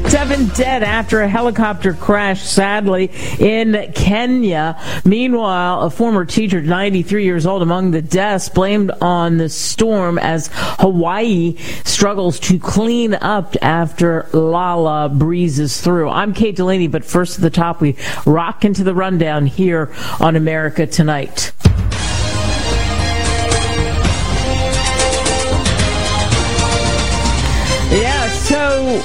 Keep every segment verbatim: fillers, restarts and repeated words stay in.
Seven dead after a helicopter crash, sadly, in Kenya. Meanwhile, a former teacher, ninety-three years old, among the deaths, blamed on the storm as Hawaii struggles to clean up after Lala breezes through. I'm Kate Delaney, but first at the top, we rock into the rundown here on America Tonight. Yeah, so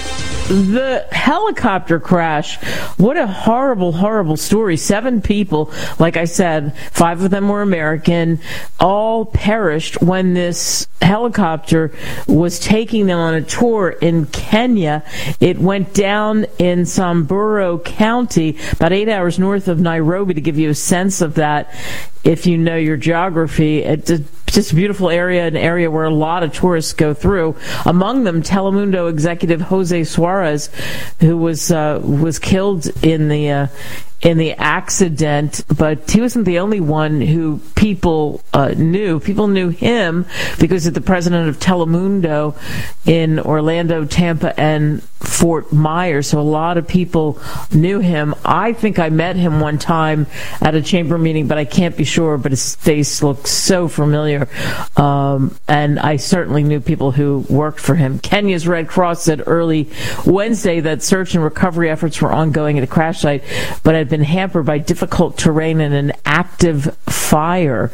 the helicopter crash, what a horrible, horrible story. Seven people, like I said, five of them were American, all perished when this helicopter was taking them on a tour in Kenya. It went down in Samburu County, about eight hours north of Nairobi, to give you a sense of that if you know your geography. It's just a beautiful area, an area where a lot of tourists go through. Among them, Telemundo executive Jose Suarez, who was uh, was killed in the uh, in the accident, but he wasn't the only one who people uh, knew. People knew him because of the president of Telemundo in Orlando, Tampa, and Fort Myers. So a lot of people knew him. I think I met him one time at a chamber meeting, but I can't be sure, but his face looks so familiar. Um, and I certainly knew people who worked for him. Kenya's Red Cross said early Wednesday that search and recovery efforts were ongoing at a crash site, but had been hampered by difficult terrain and an active fire.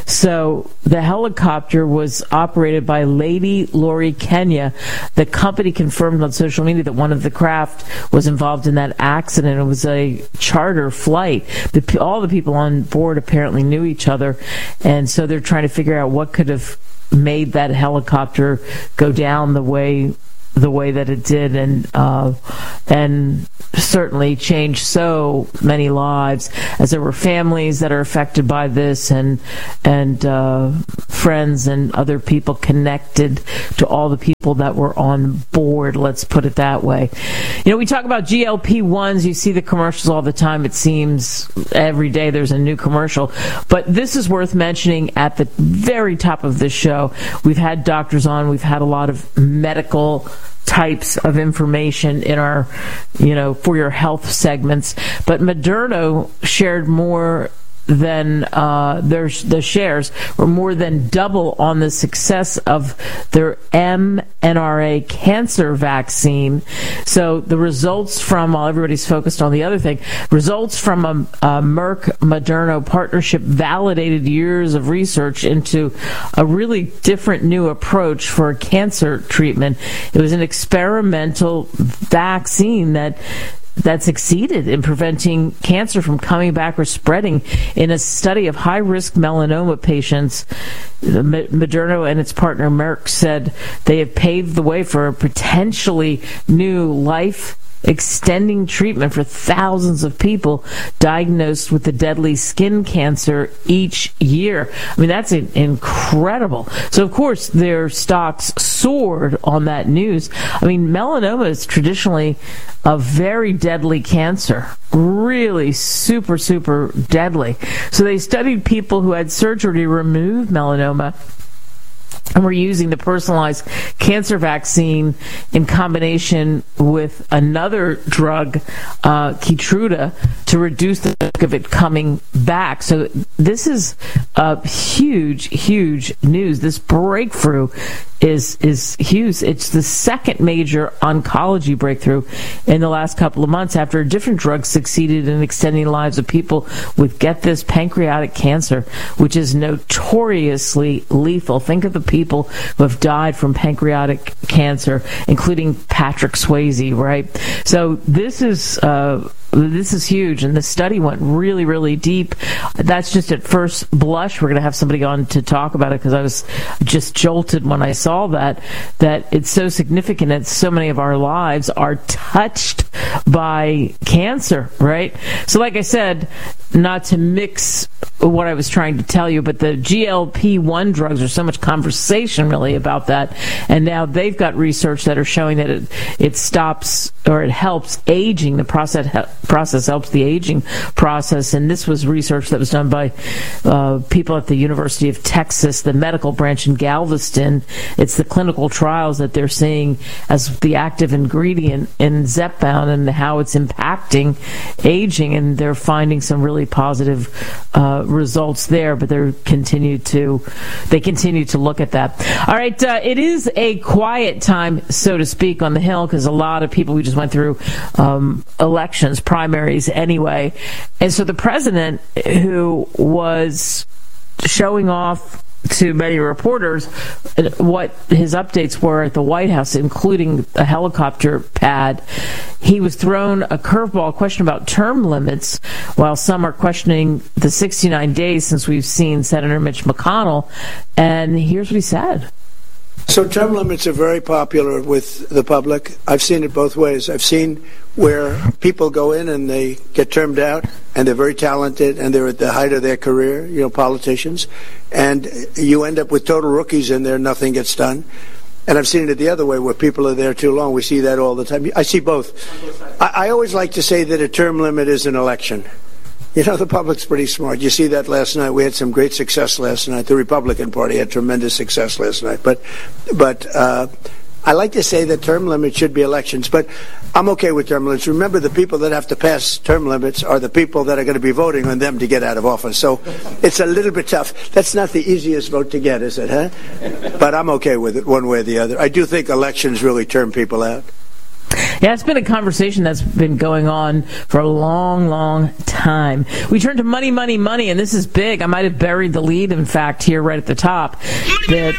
So the helicopter was operated by Lady Lori Kenya. The company confirmed on social media that one of the craft was involved in that accident. It was a charter flight. The, all the people on board apparently knew each other, and so they're trying to figure out what could have made that helicopter go down the way the way that it did, and uh, and certainly changed so many lives, as there were families that are affected by this, and and uh, friends and other people connected to all the people that were on board. Let's put it that way. You know, we talk about G L P ones. You see the commercials all the time. It seems every day there's a new commercial. But this is worth mentioning at the very top of this show. We've had doctors on. We've had a lot of medical types of information in our, you know, for your health segments. But Moderna shared more than uh, their the shares were more than double on the success of their M N R A cancer vaccine. So the results from, while everybody's focused on the other thing, results from a, a Merck-Moderna partnership validated years of research into a really different new approach for cancer treatment. It was an experimental vaccine that that succeeded in preventing cancer from coming back or spreading. In a study of high-risk melanoma patients, Moderna and its partner Merck said they have paved the way for a potentially new life extending treatment for thousands of people diagnosed with the deadly skin cancer each year. I mean, that's incredible. So, of course, their stocks soared on that news. I mean, melanoma is traditionally a very deadly cancer. Really super, super deadly. So they studied people who had surgery to remove melanoma, and we're using the personalized cancer vaccine in combination with another drug, uh, Keytruda, to reduce the risk of it coming back. So this is uh, huge, huge news. This breakthrough is is huge. It's the second major oncology breakthrough in the last couple of months after a different drug succeeded in extending the lives of people with, get this, pancreatic cancer, which is notoriously lethal. Think of the people who have died from pancreatic cancer, including Patrick Swayze, right? So this is uh, this is huge, and the study went really, really deep. That's just at first blush. We're going to have somebody on to talk about it, because I was just jolted when I saw that, that it's so significant that so many of our lives are touched by cancer, right? So like I said, not to mix what I was trying to tell you, but the G L P one drugs, there's so much conversation really about that, and now they've got research that are showing that it, it stops or it helps aging. The process process helps the aging process, and this was research that was done by uh, people at the University of Texas, the medical branch in Galveston. It's the clinical trials that they're seeing as the active ingredient in Zepbound and how it's impacting aging, and they're finding some really positive uh, results there, but they continue to they continue to look at that. All right, uh, it is a quiet time, so to speak, on the Hill, because a lot of people, we just went through um, elections, primaries anyway, and so the president, who was showing off to many reporters what his updates were at the White House, including a helicopter pad, he was thrown a curveball, a question about term limits, while some are questioning the sixty-nine days since we've seen Senator Mitch McConnell. And here's what he said. So term limits are very popular with the public. I've seen it both ways. I've seen where people go in and they get termed out, and they're very talented, and they're at the height of their career, you know, politicians, and you end up with total rookies in there, nothing gets done. And I've seen it the other way, where people are there too long. We see that all the time. I see both. I, I always like to say that a term limit is an election. You know, the public's pretty smart. You see that last night. We had some great success last night. The Republican Party had tremendous success last night. But but uh, I like to say that term limits should be elections. But I'm okay with term limits. Remember, the people that have to pass term limits are the people that are going to be voting on them to get out of office. So it's a little bit tough. That's not the easiest vote to get, is it, huh? But I'm okay with it one way or the other. I do think elections really term people out. Yeah, it's been a conversation that's been going on for a long, long time. We turn to money, money, money, and this is big. I might have buried the lead, in fact, here right at the top. That,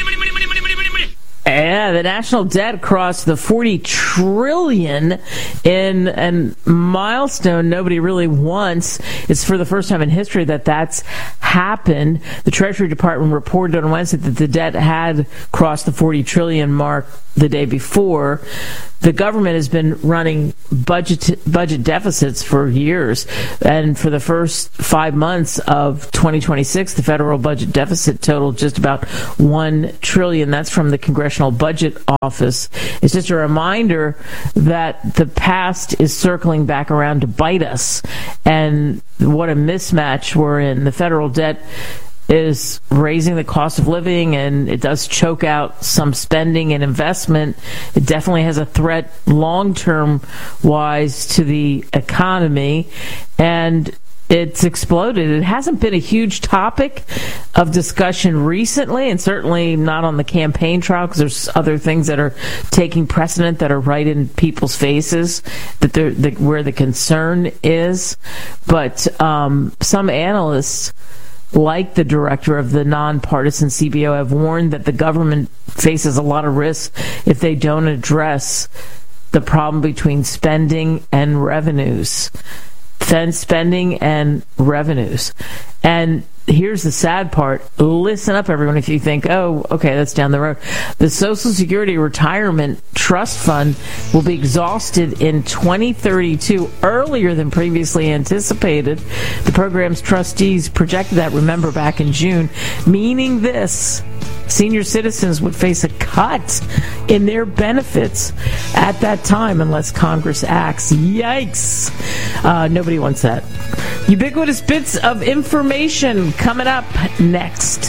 yeah, the national debt crossed the forty trillion dollars in a milestone nobody really wants. It's for the first time in history that that's happened. The Treasury Department reported on Wednesday that the debt had crossed the forty trillion dollars mark the day before. The government has been running budget budget deficits for years, and for the first five months of twenty twenty-six, the federal budget deficit totaled just about one trillion dollars. That's from the Congressional Budget Office. It's just a reminder that the past is circling back around to bite us, and what a mismatch we're in. The federal debt is raising the cost of living, and it does choke out some spending and investment. It definitely has a threat long-term wise to the economy, and it's exploded. It hasn't been a huge topic of discussion recently, and certainly not on the campaign trail, because there's other things that are taking precedent that are right in people's faces, that they're, the, where the concern is. But um, some analysts, like the director of the nonpartisan C B O, have warned that the government faces a lot of risk if they don't address the problem between spending and revenues. Spending and revenues. And here's the sad part. Listen up, everyone, if you think, oh, okay, that's down the road. The Social Security Retirement Trust Fund will be exhausted in twenty thirty-two, earlier than previously anticipated. The program's trustees projected that, remember, back in June, meaning this: senior citizens would face a cut in their benefits at that time unless Congress acts. Yikes. Uh, nobody wants that. Ubiquitous bits of information coming up next.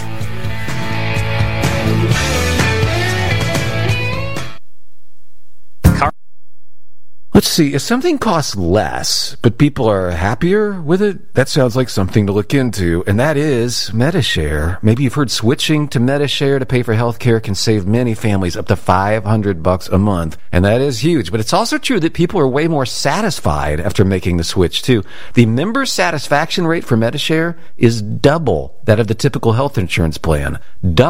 Let's see, if something costs less, but people are happier with it, that sounds like something to look into, and that is Medi-Share. Maybe you've heard switching to Medi-Share to pay for health care can save many families up to five hundred bucks a month, and that is huge. But it's also true that people are way more satisfied after making the switch, too. The member satisfaction rate for Medi-Share is double that of the typical health insurance plan. Double.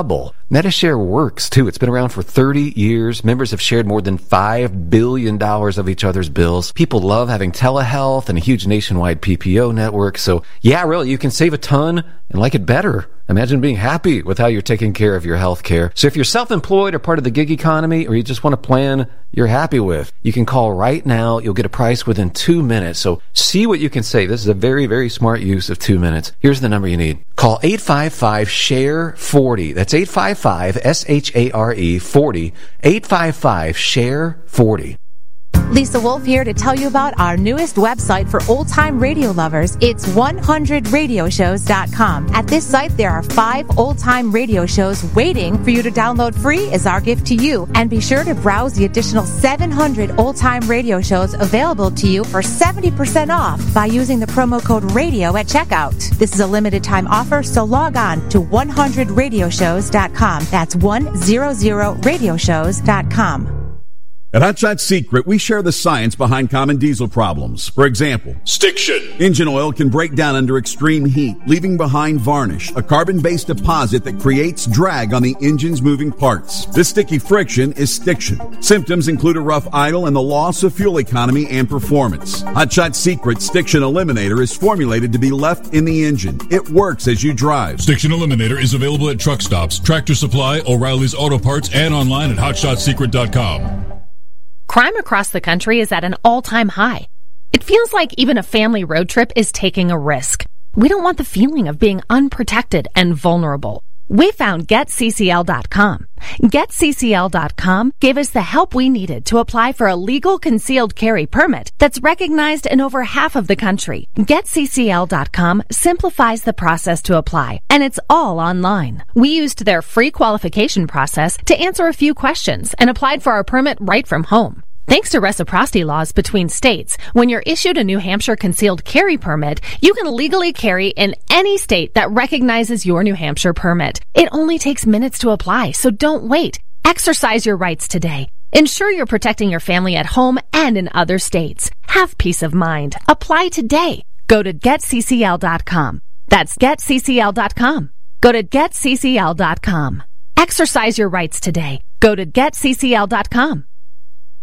Medi-Share works, too. It's been around for thirty years. Members have shared more than five billion dollars of each other's bills. People love having telehealth and a huge nationwide P P O network. So, yeah, really, you can save a ton and like it better. Imagine being happy with how you're taking care of your health care. So if you're self-employed or part of the gig economy, or you just want a plan you're happy with, you can call right now. You'll get a price within two minutes. So see what you can save. This is a very, very smart use of two minutes. Here's the number you need. Call eight five five, S H A R E, forty. That's eight five five, S H A R E, forty. eight five five, S H A R E, forty. Lisa Wolf here to tell you about our newest website for old-time radio lovers. It's one hundred radio shows dot com. At this site, there are five old-time radio shows waiting for you to download free as our gift to you. And be sure to browse the additional seven hundred old-time radio shows available to you for seventy percent off by using the promo code RADIO at checkout. This is a limited-time offer, so log on to one hundred radio shows dot com. That's one hundred radio shows dot com. At Hot Shot Secret, we share the science behind common diesel problems. For example, stiction. Engine oil can break down under extreme heat, leaving behind varnish, a carbon-based deposit that creates drag on the engine's moving parts. This sticky friction is stiction. Symptoms include a rough idle and the loss of fuel economy and performance. Hot Shot Secret Stiction Eliminator is formulated to be left in the engine. It works as you drive. Stiction Eliminator is available at truck stops, Tractor Supply, O'Reilly's Auto Parts, and online at hot shot secret dot com. Crime across the country is at an all-time high. It feels like even a family road trip is taking a risk. We don't want the feeling of being unprotected and vulnerable. We found get C C L dot com. get C C L dot com gave us the help we needed to apply for a legal concealed carry permit that's recognized in over half of the country. get C C L dot com simplifies the process to apply, and it's all online. We used their free qualification process to answer a few questions and applied for our permit right from home. Thanks to reciprocity laws between states, when you're issued a New Hampshire concealed carry permit, you can legally carry in any state that recognizes your New Hampshire permit. It only takes minutes to apply, so don't wait. Exercise your rights today. Ensure you're protecting your family at home and in other states. Have peace of mind. Apply today. Go to get C C L dot com. That's get C C L dot com. Go to get C C L dot com. Exercise your rights today. Go to get C C L dot com.